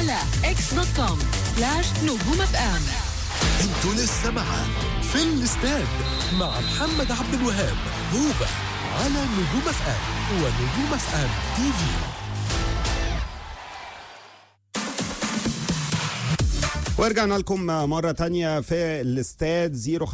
على x.com/نجوم اف ام. انتوا لسه معاه في الاستاد مع محمد عبد الوهاب هوبا على نجوم اف ام ونجوم اف ام تي في. ورجعنا لكم مرة تانية في الاستاد.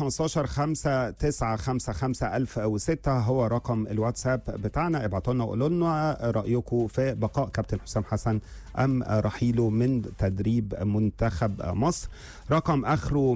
015-5955-1006 هو رقم الواتساب بتاعنا. ابعتوا لنا وقولوا لنا رأيكم في بقاء كابتن حسام حسن أم رحيله من تدريب منتخب مصر. رقم آخره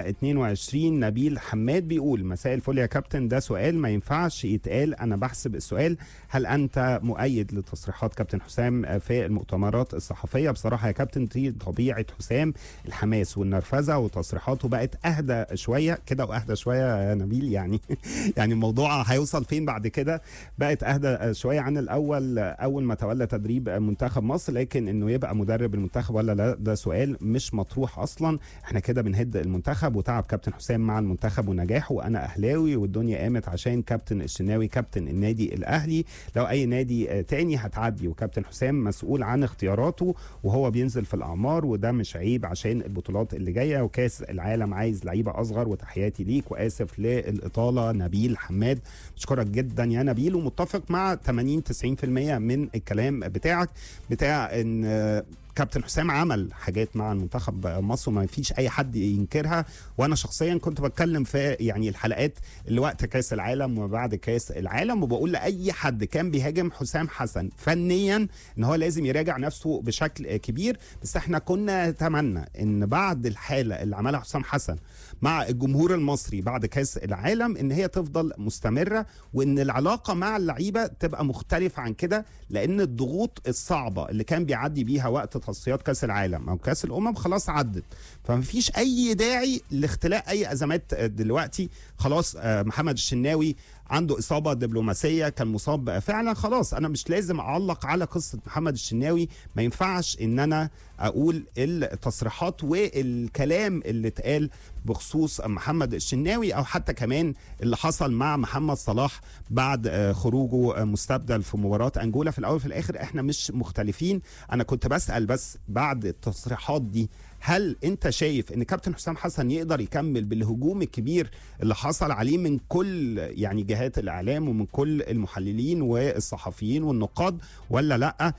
122 نبيل حماد بيقول: مساء الفل يا كابتن، ده سؤال ما ينفعش يتقال. أنا بحسب السؤال: هل أنت مؤيد لتصريحات كابتن حسام في المؤتمرات الصحفية؟ بصراحة يا كابتن دي طبيعة حسام، الحماس والنرفزه، وتصريحاته بقت اهدى شويه كده واهدى شويه يا نبيل. يعني الموضوع هيوصل فين بعد كده؟ بقت اهدى شويه عن الاول اول ما تولى تدريب منتخب مصر، لكن انه يبقى مدرب المنتخب ولا لا ده سؤال مش مطروح اصلا. احنا كده بنهد المنتخب وتعب كابتن حسام مع المنتخب ونجاحه، وانا اهلاوي والدنيا قامت عشان كابتن الشناوي كابتن النادي الاهلي. لو اي نادي تاني هتعدي، وكابتن حسام مسؤول عن اختياراته وهو بينزل في الاعمار، وده مش عيب عشان البطولات اللي جايه وكاس العالم عايز لعيبه اصغر. وتحياتي ليك واسف للاطاله. نبيل حماد، بشكرك جدا يا نبيل، ومتفق مع 80-90% من الكلام بتاعك بتاع ان كابتن حسام عمل حاجات مع المنتخب مصر وما فيش اي حد ينكرها. وانا شخصيا كنت بتكلم في يعني الحلقات اللي وقت كاس العالم وبعد كاس العالم، وبقول لاي حد كان بيهاجم حسام حسن فنيا ان هو لازم يراجع نفسه بشكل كبير. بس احنا كنا نتمنى ان بعد الحاله اللي عملها حسام حسن مع الجمهور المصري بعد كاس العالم ان هي تفضل مستمره، وان العلاقه مع اللعيبه تبقى مختلفه عن كده، لان الضغوط الصعبه اللي كان بيعدي بيها وقت تصفيات كاس العالم او كاس الامم خلاص عدت. فمفيش اي داعي لاختلاق اي ازمات دلوقتي. خلاص محمد الشناوي عنده إصابة دبلوماسية، كان مصاب فعلا، خلاص أنا مش لازم أعلق على قصة محمد الشناوي. ما ينفعش إن أنا أقول التصريحات والكلام اللي اتقال بخصوص محمد الشناوي، أو حتى كمان اللي حصل مع محمد صلاح بعد خروجه مستبدل في مباراة أنجولا. في الأول في الآخر إحنا مش مختلفين. أنا كنت بسأل بس بعد التصريحات دي، هل انت شايف ان كابتن حسام حسن يقدر يكمل بالهجوم الكبير اللي حصل عليه من كل يعني جهات الاعلام ومن كل المحللين والصحفيين والنقاد ولا لا؟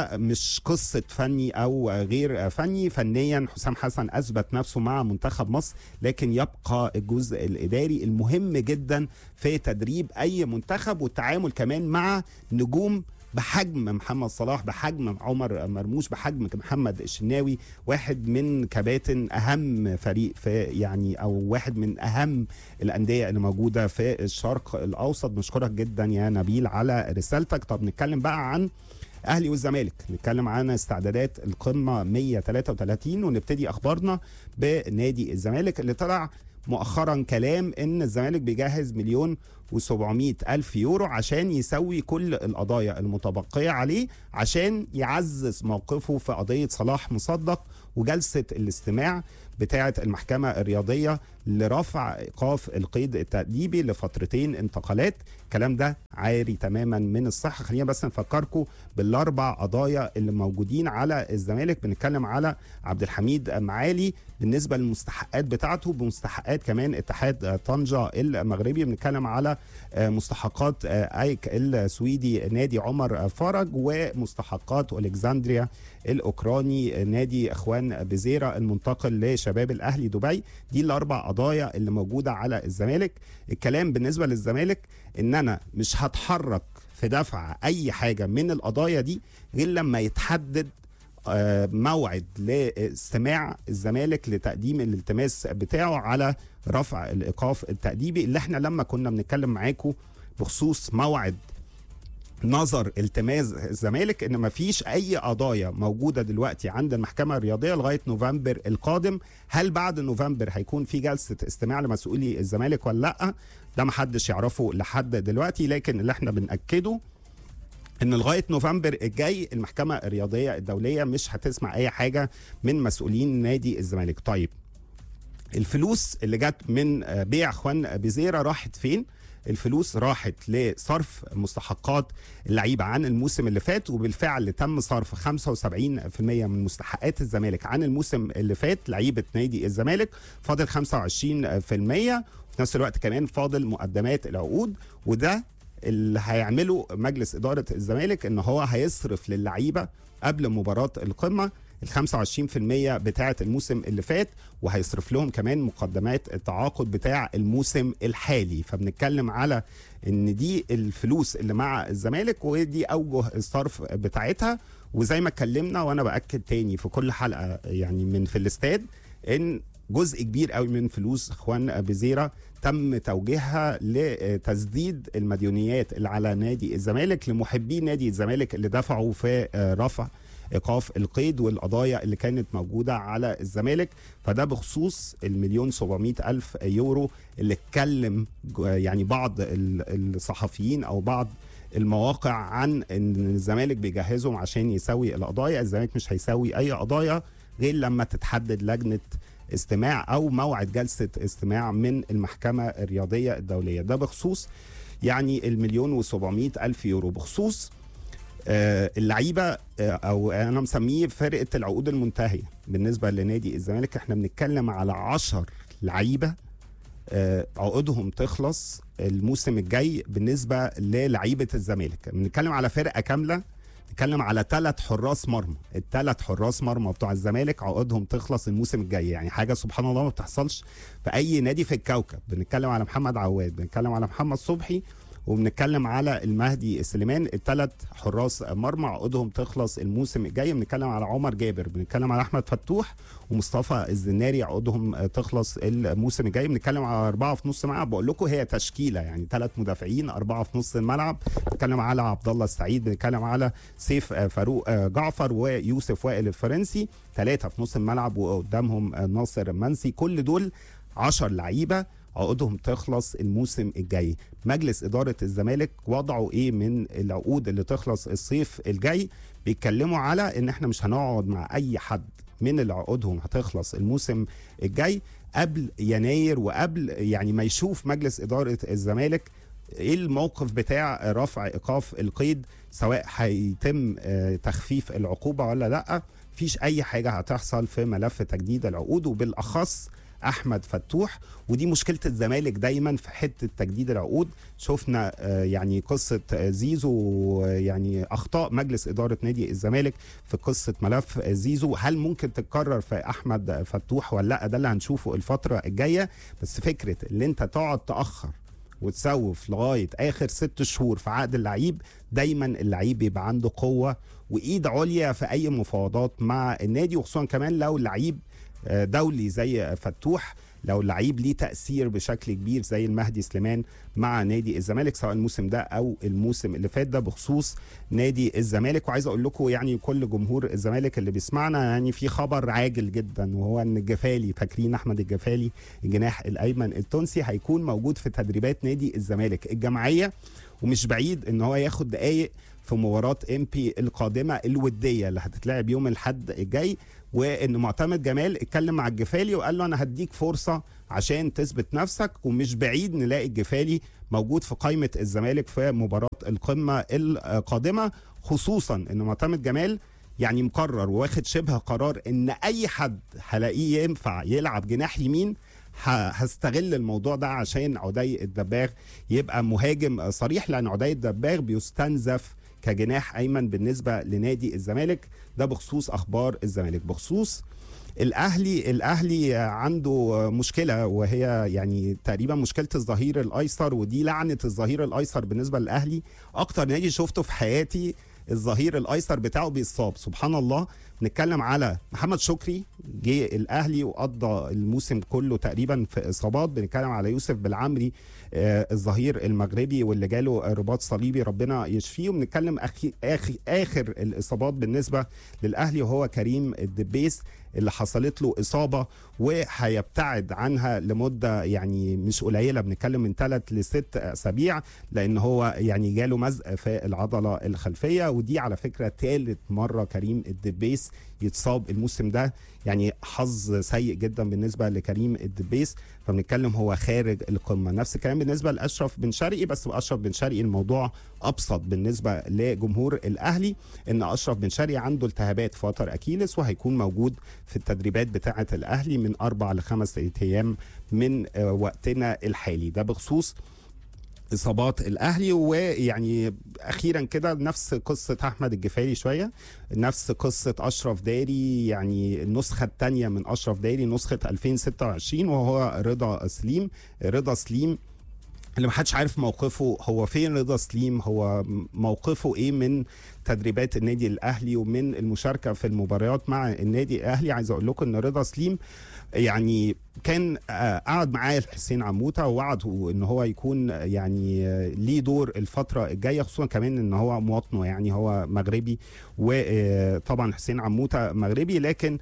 فمش قصة فني او غير فني. فنيا حسام حسن اثبت نفسه مع منتخب مصر، لكن يبقى الجزء الاداري المهم جدا في تدريب اي منتخب، والتعامل كمان مع نجوم بحجم محمد صلاح، بحجم عمر مرموش، بحجم محمد الشناوي، واحد من كباتن اهم فريق في يعني او واحد من اهم الانديه اللي موجوده في الشرق الاوسط. بنشكرك جدا يا نبيل على رسالتك. طب نتكلم بقى عن اهلي والزمالك، نتكلم عن استعدادات القمه 133 ونبتدي اخبارنا بنادي الزمالك اللي طلع مؤخرا كلام ان الزمالك بيجهز 1,700,000 يورو عشان يسوي كل القضايا المتبقية عليه، عشان يعزز موقفه في قضية صلاح مصدق وجلسة الاستماع بتاعة المحكمة الرياضية لرفع إيقاف القيد التأديبي لفترتين انتقالات. الكلام ده عاري تماما من الصحة. خلينا بس نفكركم بالاربع قضايا اللي موجودين على الزمالك. بنتكلم على عبد الحميد معالي بالنسبة للمستحقات بتاعته، بمستحقات كمان اتحاد طنجة المغربي. بنتكلم على مستحقات ايك السويدي نادي عمر فرج، ومستحقات ألكسندريا الأوكراني نادي اخوان بزيرة المنتقل لشباب الاهلي دبي. دي الاربع قضايا اللي موجودة على الزمالك. الكلام بالنسبة للزمالك ان انا مش هتحرك في دفع اي حاجة من القضايا دي غير لما يتحدد موعد لاستماع الزمالك لتقديم الالتماس بتاعه على رفع الايقاف التأديبي، اللي احنا لما كنا بنتكلم معاكم بخصوص موعد نظر التماس الزمالك ان مفيش اي قضايا موجوده دلوقتي عند المحكمه الرياضيه لغايه نوفمبر القادم. هل بعد نوفمبر هيكون في جلسه استماع لمسؤولي الزمالك ولا لا؟ ده محدش يعرفه لحد دلوقتي، لكن اللي احنا بنأكده ان لغايه نوفمبر الجاي المحكمه الرياضيه الدوليه مش هتسمع اي حاجه من مسؤولين نادي الزمالك. طيب الفلوس اللي جت من بيع اخوان بزيرة راحت فين؟ الفلوس راحت لصرف مستحقات اللعيبه عن الموسم اللي فات، وبالفعل تم صرف 75% من مستحقات الزمالك عن الموسم اللي فات لعيبه نادي الزمالك، فاضل 25%. في نفس الوقت كمان فاضل مقدمات العقود، وده اللي هيعمله مجلس إدارة الزمالك ان هو هيصرف للعيبة قبل مباراة القمة 25% بتاعة الموسم اللي فات، وهيصرف لهم كمان مقدمات التعاقد بتاع الموسم الحالي. فبنتكلم على ان دي الفلوس اللي مع الزمالك، ودي اوجه الصرف بتاعتها. وزي ما اتكلمنا وانا باكد تاني في كل حلقة يعني من في الاستاد، ان جزء كبير قوي من فلوس اخوان بزيرة تم توجيهها لتسديد المديونيات اللي على نادي الزمالك لمحبي نادي الزمالك اللي دفعوا في رفع ايقاف القيد والقضايا اللي كانت موجوده على الزمالك. فده بخصوص 1,700,000 يورو اللي اتكلم يعني بعض الصحفيين او بعض المواقع عن ان الزمالك بيجهزهم عشان يسوي القضايا. الزمالك مش هيسوي اي قضايا غير لما تتحدد لجنه استماع او موعد جلسه استماع من المحكمه الرياضيه الدوليه. ده بخصوص يعني 1,700,000 يورو. بخصوص اللعيبه او انا مسميه فرقه العقود المنتهيه بالنسبه لنادي الزمالك، احنا بنتكلم على 10 لعيبه عقودهم تخلص الموسم الجاي. بالنسبه للعيبه الزمالك بنتكلم على فرقه كامله، نتكلم على 3 حراس مرمى. ال3 حراس مرمى بتوع الزمالك عقودهم تخلص الموسم الجاي، يعني حاجه سبحان الله ما بتحصلش في اي نادي في الكوكب. بنتكلم على محمد عواد، بنتكلم على محمد صبحي، وبنتكلم على المهدي السليمان. ال3 حراس مرمى عقودهم تخلص الموسم الجاي. بنتكلم على عمر جابر، بنتكلم على احمد فتوح ومصطفى الزناري عقودهم تخلص الموسم الجاي. بنتكلم على 4 في نص الملعب، بقول لكم هي تشكيله يعني 3 مدافعين 4 في نص الملعب. بنتكلم على عبد الله السعيد، بنتكلم على سيف فاروق جعفر ويوسف وائل الفرنسي. 3 في نص الملعب وقدامهم ناصر منسي. كل دول 10 لعيبه عقودهم تخلص الموسم الجاي. مجلس إدارة الزمالك وضعوا ايه من العقود اللي تخلص الصيف الجاي؟ بيتكلموا على ان احنا مش هنقعد مع اي حد من اللي عقودهم هتخلص الموسم الجاي قبل يناير، وقبل يعني ما يشوف مجلس إدارة الزمالك ايه الموقف بتاع رفع ايقاف القيد، سواء هيتم تخفيف العقوبة ولا لا. مفيش اي حاجة هتحصل في ملف تجديد العقود، وبالاخص احمد فتوح. ودي مشكله الزمالك دايما في حته تجديد العقود. شفنا يعني قصه زيزو، يعني اخطاء مجلس اداره نادي الزمالك في قصه ملف زيزو. هل ممكن تتكرر في احمد فتوح ولا لا؟ ده اللي هنشوفه الفتره الجايه. بس فكره اللي انت تقعد تاخر وتسوف لغايه اخر 6 شهور في عقد اللعيب، دايما اللعيب بيبقى عنده قوه وايد عليا في اي مفاوضات مع النادي، وخصوصا كمان لو اللعيب دولي زي فتوح، لو اللعيب ليه تأثير بشكل كبير زي المهدي سليمان مع نادي الزمالك سواء الموسم ده او الموسم اللي فات. ده بخصوص نادي الزمالك. وعايز اقول لكم يعني كل جمهور الزمالك اللي بيسمعنا، يعني في خبر عاجل جدا، وهو ان الجفالي، فاكرين احمد الجفالي الجناح الايمن التونسي، هيكون موجود في تدريبات نادي الزمالك الجماعية، ومش بعيد ان هو ياخد دقايق في مباراة MP القادمة الودية اللي هتتلعب يوم الأحد الجاي. وان معتمد جمال اتكلم مع الجفالي وقال له انا هديك فرصة عشان تثبت نفسك، ومش بعيد نلاقي الجفالي موجود في قائمة الزمالك في مباراة القمة القادمة، خصوصا ان معتمد جمال يعني مقرر وواخد شبه قرار ان اي حد هلاقيه ينفع يلعب جناح يمين هستغل الموضوع ده عشان عدي الدباغ يبقى مهاجم صريح، لان عدي الدباغ بيستنزف كجناح ايمن بالنسبه لنادي الزمالك. ده بخصوص اخبار الزمالك. بخصوص الاهلي عنده مشكله، وهي يعني تقريبا مشكله الظهير الايسر، ودي لعنه الظهير الايسر بالنسبه للاهلي. اكتر نادي شفته في حياتي الظهير الايسر بتاعه بيصاب، سبحان الله. نتكلم على محمد شكري، جه الاهلي وقضى الموسم كله تقريبا في اصابات. بنتكلم على يوسف بالعمري الظهير المغربي واللي جاله رباط صليبي ربنا يشفيه. وبنتكلم اخر الاصابات بالنسبه للاهلي وهو كريم الدبيس اللي حصلت له اصابه وهيبتعد عنها لمده يعني مش قليله، بنتكلم من 3 ل 6 اسابيع، لان هو يعني جاله مزق في العضله الخلفيه. ودي على فكره 3 مره كريم الدبيس يتصاب الموسم ده، يعني حظ سيء جدا بالنسبه لكريم الدبيس. فبنتكلم هو خارج القمه. نفس الكلام كمان بالنسبه لاشرف بن شرقي، بس اشرف بن شرقي الموضوع ابسط بالنسبه لجمهور الاهلي، ان اشرف بن شرقي عنده التهابات في وتر اكيلس، وهيكون موجود في التدريبات بتاعه الاهلي من 4 ل 5 ايام من وقتنا الحالي. ده بخصوص اصابات الاهلي. ويعني اخيرا كده نفس قصه احمد الجفاري شويه، نفس قصه اشرف داري، يعني النسخه الثانيه من اشرف داري نسخه 2026، وهو رضا سليم اللي محدش عارف موقفه هو فين. رضا سليم هو موقفه ايه من تدريبات النادي الاهلي ومن المشاركه في المباريات مع النادي الاهلي؟ عايز اقول لكم ان رضا سليم يعني كان قعد معاه حسين عموته ووعده ان هو يكون يعني ليه دور الفتره الجايه، خصوصا كمان ان هو مواطنه، يعني هو مغربي، وطبعا حسين عموته مغربي، لكن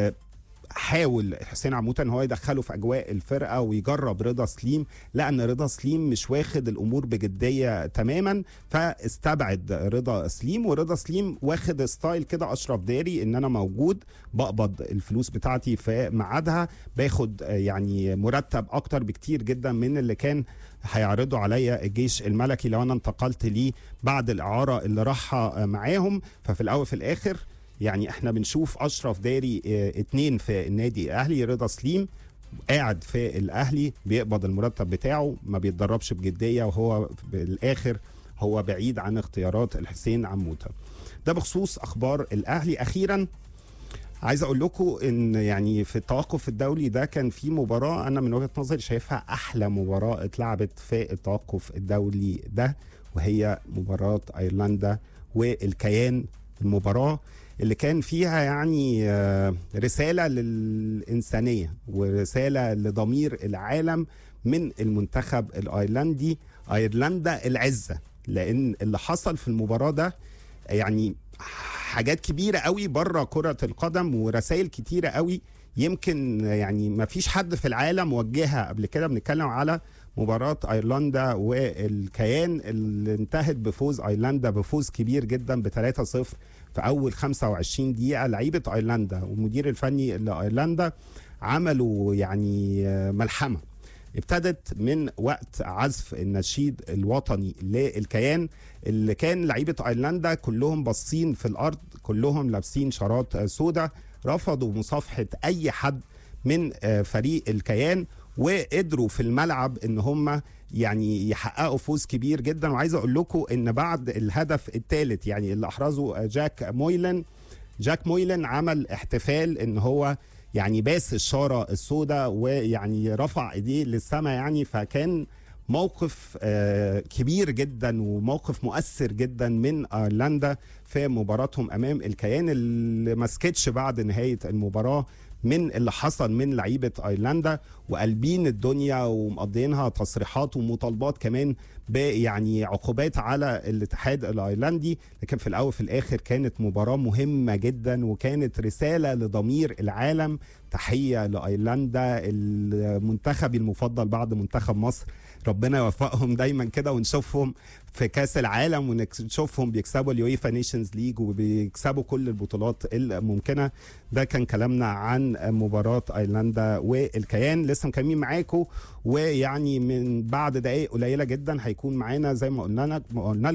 حاول حسين عموته ان هو يدخله في اجواء الفرقه ويجرب رضا سليم، لان رضا سليم مش واخد الامور بجديه تماما، فاستبعد رضا سليم. ورضا سليم واخد ستايل كده اشرف داري، ان انا موجود بقبض الفلوس بتاعتي في ميعادها، باخد يعني مرتب اكتر بكتير جدا من اللي كان هيعرضوا عليا الجيش الملكي لو انا انتقلت ليه بعد الاعاره اللي راحها معاهم. ففي الاول في الاخر يعني احنا بنشوف اشرف داري اتنين في النادي الاهلي، رضا سليم قاعد في الاهلي بيقبض المرتب بتاعه، ما بيتدربش بجديه، وهو بالاخر هو بعيد عن اختيارات الحسين عموته. ده بخصوص اخبار الاهلي. اخيرا عايز اقول لكم ان يعني في التوقف الدولي ده كان في مباراه انا من وجهه نظري شايفها احلى مباراه اتلعبت في التوقف الدولي ده، وهي مباراه ايرلندا والكيان. المباراه اللي كان فيها يعني رسالة للإنسانية ورسالة لضمير العالم من المنتخب الأيرلندي، أيرلندا العزة، لأن اللي حصل في المباراة ده يعني حاجات كبيرة قوي بره كرة القدم ورسائل كتيرة قوي يمكن يعني ما فيش حد في العالم وجهها قبل كده. بنتكلم على مباراة أيرلندا والكيان اللي انتهت بفوز أيرلندا بفوز كبير جدا ب3-0 في أول 25 دقيقة. لعيبة أيرلندا والمدير الفني لأيرلندا عملوا يعني ملحمة، ابتدت من وقت عزف النشيد الوطني للكيان، اللي كان لعيبة أيرلندا كلهم باصين في الأرض، كلهم لابسين شارات سوداء، رفضوا مصافحة أي حد من فريق الكيان، وقدروا في الملعب ان هم يعني يحققوا فوز كبير جدا. وعايز اقول لكم ان بعد الهدف الثالث يعني اللي احرزه جاك مويلن عمل احتفال ان هو يعني باس الشارة السوداء ويعني رفع ايديه للسماء، يعني فكان موقف كبير جدا وموقف مؤثر جدا من ايرلندا في مباراتهم امام الكيان، اللي ما سكتش بعد نهاية المباراة من اللي حصل من لعيبة أيرلندا، وقلبين الدنيا ومقضينها تصريحات ومطالبات كمان يعني عقوبات على الاتحاد الأيرلندي. لكن في الأول في الآخر كانت مباراة مهمة جدا، وكانت رسالة لضمير العالم. تحية لأيرلندا المنتخبي المفضل بعد منتخب مصر، ربنا يوفقهم دايما كده ونشوفهم في كاس العالم ونشوفهم بيكسبوا اليويفا نيشنز ليج وبيكسبوا كل البطولات الممكنه. ده كان كلامنا عن مباراه ايرلندا والكيان. لسه مكملين معاكم، ويعني من بعد دقائق قليله جدا هيكون معانا زي ما قلنا